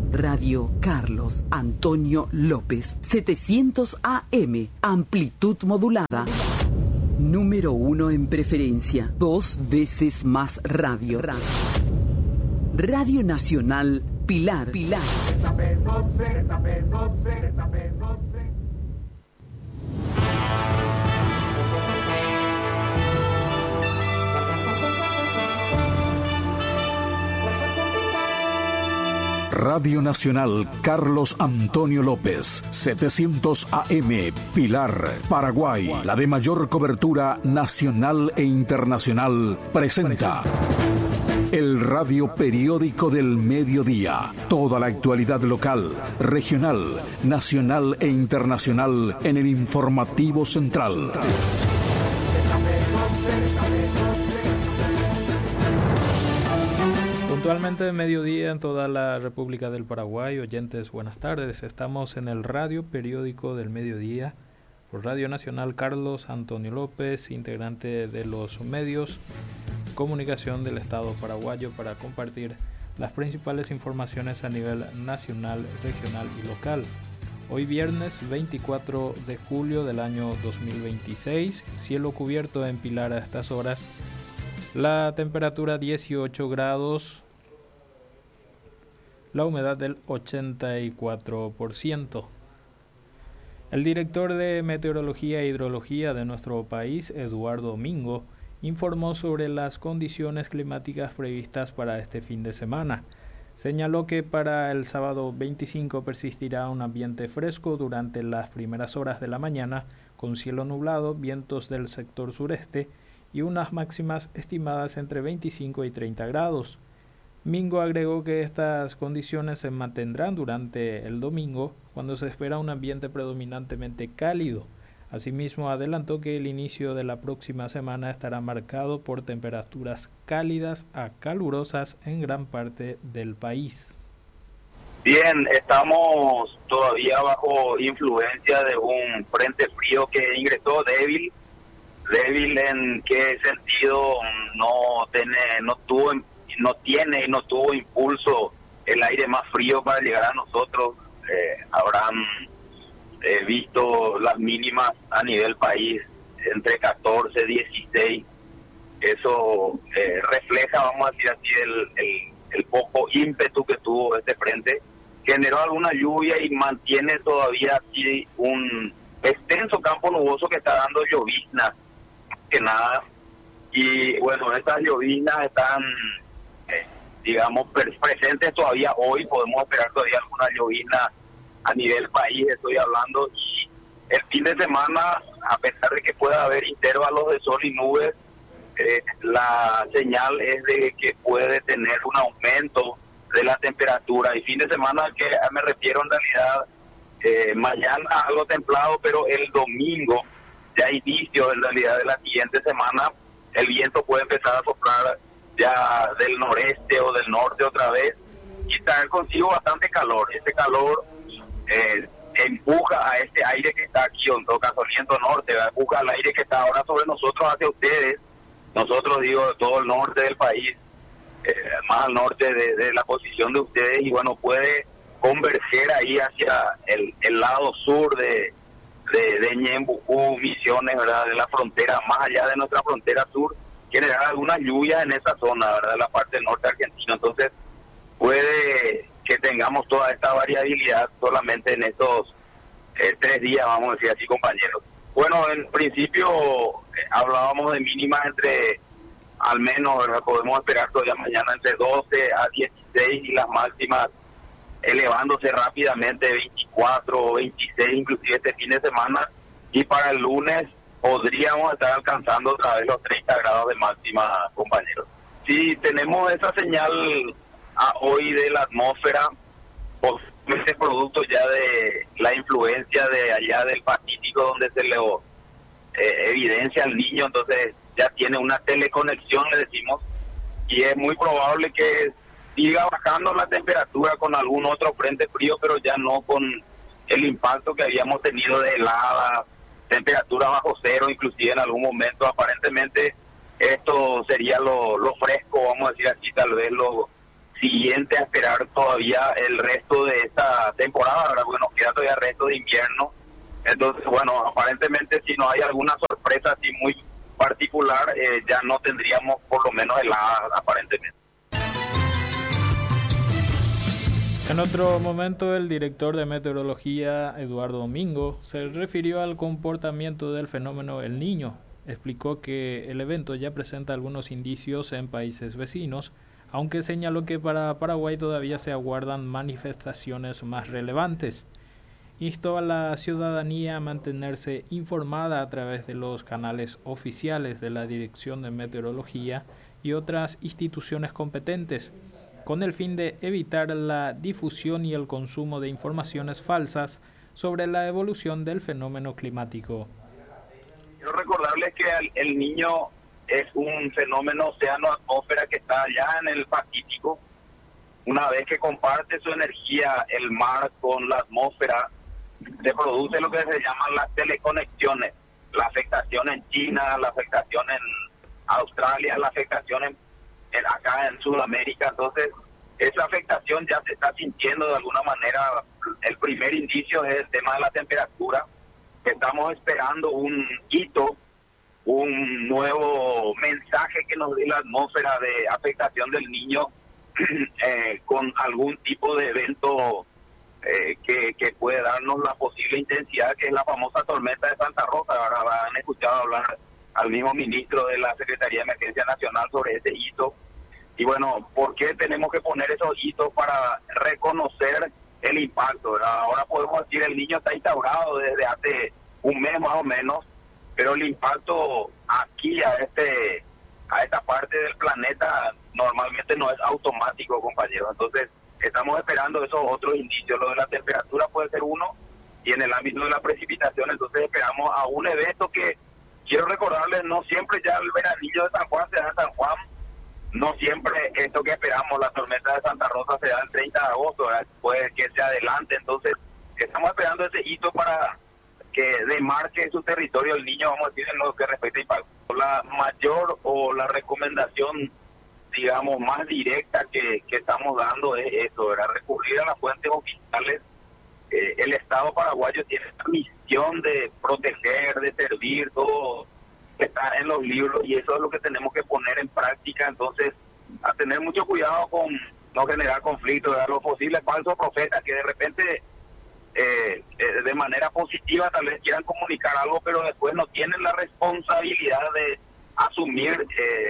Radio Carlos Antonio López, 700 AM, amplitud modulada. Número 1 en preferencia, 2 veces más radio. Radio Nacional Pilar. Radio Nacional Carlos Antonio López, 700 AM, Pilar, Paraguay. La de mayor cobertura nacional e internacional presenta el radio periódico del mediodía. Toda la actualidad local, regional, nacional e internacional en el informativo central. Puntualmente de mediodía en toda la República del Paraguay. Oyentes, buenas tardes. Estamos en el radio periódico del mediodía por Radio Nacional Carlos Antonio López, integrante de los medios de comunicación del Estado paraguayo, para compartir las principales informaciones a nivel nacional, regional y local. Hoy viernes 24 de julio del año 2026, cielo cubierto en Pilar a estas horas, la temperatura 18 grados, la humedad del 84%. El director de Meteorología e Hidrología de nuestro país, Eduardo Mingo, informó sobre las condiciones climáticas previstas para este fin de semana. Señaló que para el sábado 25 persistirá un ambiente fresco durante las primeras horas de la mañana, con cielo nublado, vientos del sector sureste y unas máximas estimadas entre 25 y 30 grados. Mingo agregó que estas condiciones se mantendrán durante el domingo, cuando se espera un ambiente predominantemente cálido. Asimismo, adelantó que el inicio de la próxima semana estará marcado por temperaturas cálidas a calurosas en gran parte del país. Bien, estamos todavía bajo influencia de un frente frío que ingresó débil. ¿Débil en qué sentido? No tiene y no tuvo impulso el aire más frío para llegar a nosotros. Habrán visto las mínimas a nivel país entre 14 y 16. Eso refleja, vamos a decir así, el poco ímpetu que tuvo este frente. Generó alguna lluvia y mantiene todavía así un extenso campo nuboso que está dando lloviznas, que nada. Y bueno, estas lloviznas están digamos presentes todavía hoy. Podemos esperar todavía alguna llovizna a nivel país, estoy hablando, y el fin de semana, a pesar de que pueda haber intervalos de sol y nubes, la señal es de que puede tener un aumento de la temperatura. Y fin de semana al que me refiero en realidad, mañana algo templado, pero el domingo, ya inicio en realidad de la siguiente semana, el viento puede empezar a soplar ya del noreste o del norte otra vez y traer consigo bastante calor. Este calor empuja a este aire que está aquí, en todo caso viento norte, empuja al aire que está ahora sobre nosotros hacia ustedes. Nosotros, digo, todo el norte del país, más al norte de la posición de ustedes, y bueno, puede converger ahí hacia el lado sur de Ñembucú, Misiones, ¿verdad?, de la frontera, más allá de nuestra frontera sur, generar algunas lluvias en esa zona, ¿verdad?, la parte del norte argentino. Entonces puede que tengamos toda esta variabilidad solamente en estos 3 días, vamos a decir así, compañeros. Bueno, en principio hablábamos de mínimas entre, al menos, ¿verdad?, podemos esperar todavía mañana entre 12 a 16 y las máximas elevándose rápidamente 24 o 26, inclusive este fin de semana, y para el lunes podríamos estar alcanzando otra vez los 30 grados de máxima, compañeros. Si tenemos esa señal hoy de la atmósfera, posiblemente producto ya de la influencia de allá del Pacífico, donde se le evidencia al niño, entonces ya tiene una teleconexión, le decimos, y es muy probable que siga bajando la temperatura con algún otro frente frío, pero ya no con el impacto que habíamos tenido de heladas, temperatura bajo cero, inclusive en algún momento. Aparentemente esto sería lo fresco, vamos a decir así, tal vez lo siguiente a esperar todavía el resto de esta temporada, ¿verdad? Porque nos queda todavía el resto de invierno. Entonces, bueno, aparentemente si no hay alguna sorpresa así muy particular, ya no tendríamos por lo menos heladas aparentemente. En otro momento, el director de meteorología, Eduardo Domingo, se refirió al comportamiento del fenómeno El Niño. Explicó que el evento ya presenta algunos indicios en países vecinos, aunque señaló que para Paraguay todavía se aguardan manifestaciones más relevantes. Instó a la ciudadanía a mantenerse informada a través de los canales oficiales de la Dirección de Meteorología y otras instituciones competentes, con el fin de evitar la difusión y el consumo de informaciones falsas sobre la evolución del fenómeno climático. Quiero recordarles que el Niño es un fenómeno océano-atmósfera que está allá en el Pacífico. Una vez que comparte su energía el mar con la atmósfera, se produce lo que se llaman las teleconexiones, la afectación en China, la afectación en Australia, la afectación acá en Sudamérica. Entonces, esa afectación ya se está sintiendo de alguna manera. El primer indicio es el tema de la temperatura. Estamos esperando un hito, un nuevo mensaje que nos dé la atmósfera de afectación del Niño con algún tipo de evento que puede darnos la posible intensidad, que es la famosa tormenta de Santa Rosa. Ahora han escuchado hablar al mismo ministro de la Secretaría de Emergencia Nacional sobre ese hito. Y bueno, ¿por qué tenemos que poner esos hitos? Para reconocer el impacto, ¿verdad? Ahora podemos decir el Niño está instaurado desde hace un mes más o menos, pero el impacto aquí a esta parte del planeta normalmente no es automático, compañeros. Entonces estamos esperando esos otros indicios. Lo de la temperatura puede ser uno, y en el ámbito de la precipitación entonces esperamos a un evento que, quiero recordarles, no siempre ya el veranillo de San Juan se da en San Juan, no siempre esto que esperamos, la tormenta de Santa Rosa, se da el 30 de agosto, ¿verdad? Puede que se adelante. Entonces estamos esperando ese hito para que demarque su territorio el Niño, vamos a decir, en lo que respecta a impacto. La mayor o la recomendación, digamos, más directa que estamos dando es esto, ¿verdad? Recurrir a las fuentes oficiales. El Estado paraguayo tiene la misión de proteger, de servir, todo está en los libros, y eso es lo que tenemos que poner en práctica. Entonces, a tener mucho cuidado con no generar conflictos, ¿verdad? Los posibles falsos profetas que de repente de manera positiva tal vez quieran comunicar algo, pero después no tienen la responsabilidad de asumir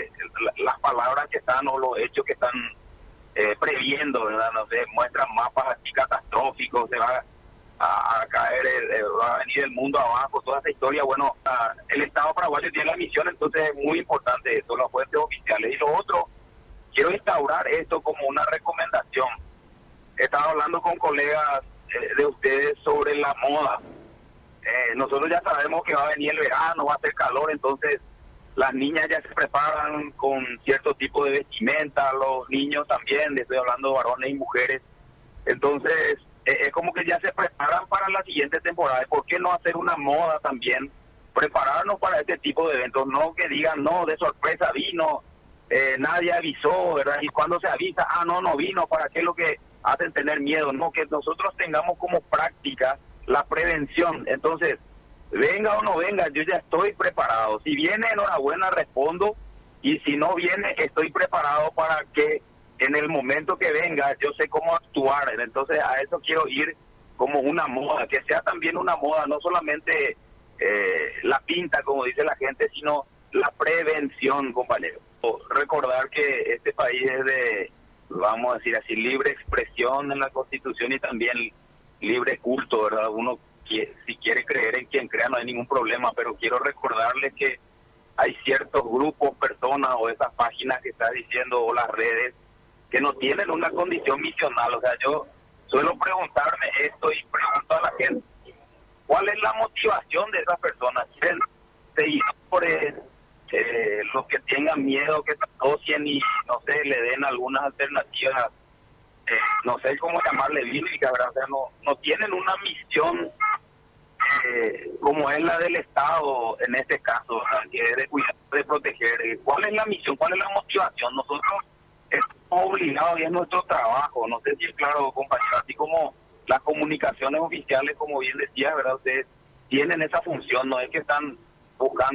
las palabras que están o los hechos que están previendo, ¿verdad? No sé, muestran mapas así catastróficos, se va a caer, va a venir el mundo abajo, toda esa historia. Bueno, el Estado paraguayo tiene la misión, entonces es muy importante esto, las fuentes oficiales. Y lo otro, quiero instaurar esto como una recomendación. Estaba hablando con colegas de ustedes sobre la moda. Nosotros ya sabemos que va a venir el verano, va a hacer calor, entonces las niñas ya se preparan con cierto tipo de vestimenta, los niños también, estoy hablando de varones y mujeres. Entonces es como que ya se preparan para la siguiente temporada. ¿Por qué no hacer una moda también? Prepararnos para este tipo de eventos, no que digan, no, de sorpresa vino, nadie avisó, ¿verdad? Y cuando se avisa, no vino, ¿para qué es lo que hacen tener miedo? No, que nosotros tengamos como práctica la prevención. Entonces, venga o no venga, yo ya estoy preparado. Si viene, enhorabuena, respondo, y si no viene, estoy preparado para que en el momento que venga yo sé cómo actuar. Entonces a eso quiero ir como una moda, que sea también una moda, no solamente la pinta, como dice la gente, sino la prevención, compañero. Recordar que este país es de, vamos a decir así, libre expresión en la Constitución y también libre culto, ¿verdad? Uno, si quiere creer en quien crea, no hay ningún problema, pero quiero recordarles que hay ciertos grupos, personas o esas páginas que está diciendo, o las redes, que no tienen una condición misional. O sea, yo suelo preguntarme esto y pregunto a la gente, ¿cuál es la motivación de esas personas? ¿Quieren seguidores, los que tengan miedo, que se asocien y, no sé, le den algunas alternativas, no sé cómo llamarle, bíblicas, ¿verdad? O sea, no tienen una misión como es la del Estado en este caso, ¿verdad? Que es de cuidar, de proteger. ¿Cuál es la misión? ¿Cuál es la motivación? Nosotros obligados y es nuestro trabajo. No sé si es claro, compañero, así como las comunicaciones oficiales, como bien decía, ¿verdad? Ustedes tienen esa función, no es que están buscando